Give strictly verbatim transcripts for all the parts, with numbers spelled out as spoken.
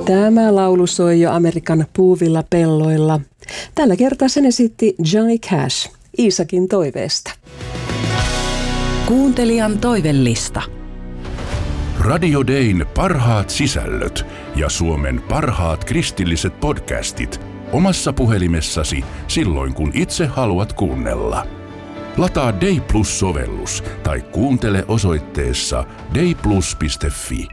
Tämä laulu soi jo Amerikan puuvilla pelloilla. Tällä kertaa sen esitti Johnny Cash Iisakin toiveesta. Kuuntelijan toivellista. Radio Dayn parhaat sisällöt ja Suomen parhaat kristilliset podcastit omassa puhelimessasi silloin, kun itse haluat kuunnella. Lataa Day Plus-sovellus tai kuuntele osoitteessa dayplus piste fi.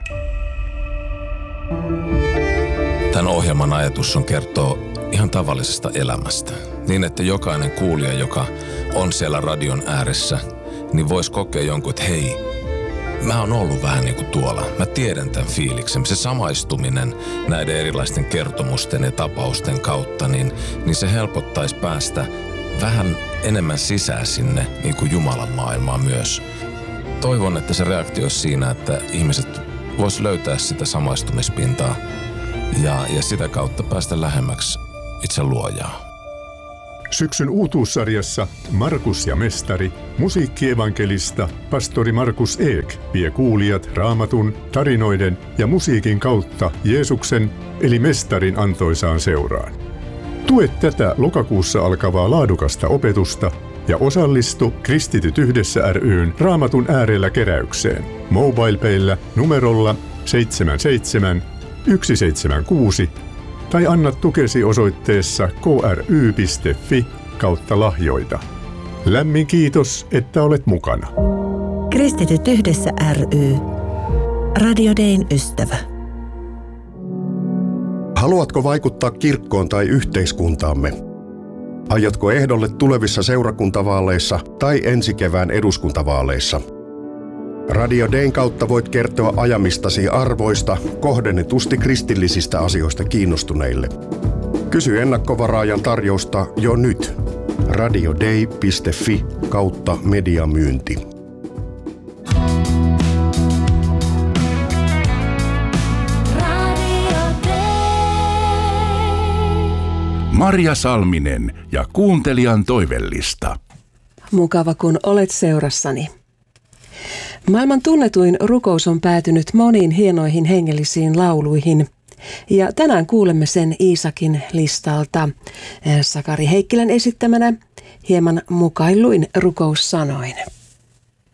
Tämän ohjelman ajatus on kertoa ihan tavallisesta elämästä. Niin, että jokainen kuulija, joka on siellä radion ääressä, niin voisi kokea jonkun, että hei, mä oon ollut vähän niin kuin tuolla. Mä tiedän tämän fiiliksen. Se samaistuminen näiden erilaisten kertomusten ja tapausten kautta, niin, niin se helpottaisi päästä vähän enemmän sisään sinne niin kuin Jumalan maailmaan myös. Toivon, että se reaktio olisi siinä, että ihmiset vois löytää sitä samaistumispintaa ja, ja sitä kautta päästä lähemmäksi itse luojaa. Syksyn uutuussarjassa Markus ja mestari, musiikkievankelista pastori Markus Eek vie kuulijat Raamatun, tarinoiden ja musiikin kautta Jeesuksen eli mestarin antoisaan seuraan. Tue tätä lokakuussa alkavaa laadukasta opetusta ja osallistu Kristityt yhdessä ry:n Raamatun äärellä keräykseen MobilePayllä numerolla seitsemän seitsemän yksi seitsemän kuusi tai anna tukesi osoitteessa kry piste fi kautta lahjoita. Lämmin kiitos, että olet mukana. Kristityt yhdessä ry. Radio Dayn ystävä. Haluatko vaikuttaa kirkkoon tai yhteiskuntaamme? Aiotko ehdolle tulevissa seurakuntavaaleissa tai ensi kevään eduskuntavaaleissa? Radio Dayn kautta voit kertoa ajamistasi arvoista kohdennetusti kristillisistä asioista kiinnostuneille. Kysy ennakkovaraajan tarjousta jo nyt. radioday piste fi kautta mediamyynti. Marja Salminen ja kuuntelijan toivellista. Mukava, kun olet seurassani. Maailman tunnetuin rukous on päätynyt moniin hienoihin hengellisiin lauluihin. Ja tänään kuulemme sen Iisakin listalta Sakari Heikkilän esittämänä hieman mukailluin rukoussanoin.